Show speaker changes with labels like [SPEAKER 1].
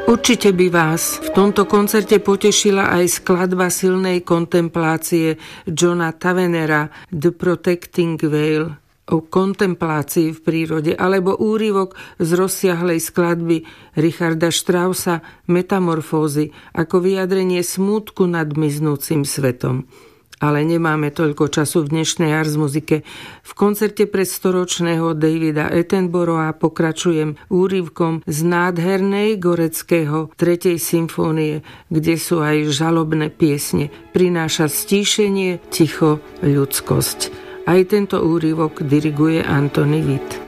[SPEAKER 1] Určite by vás v tomto koncerte potešila aj skladba silnej kontemplácie Johna Tavenera The Protecting Veil o kontemplácii v prírode, alebo úryvok z rozsiahlej skladby Richarda Straussa Metamorfózy ako vyjadrenie smútku nad miznúcim svetom. Ale nemáme toľko času v dnešnej Ars Musike. V koncerte pre storočného Davida Attenborougha pokračujem úryvkom z nádhernej Goreckého 3. symfónie, kde sú aj žalobné piesne. Prináša stíšenie, ticho, ľudskosť. Aj tento úryvok diriguje Antony Witt.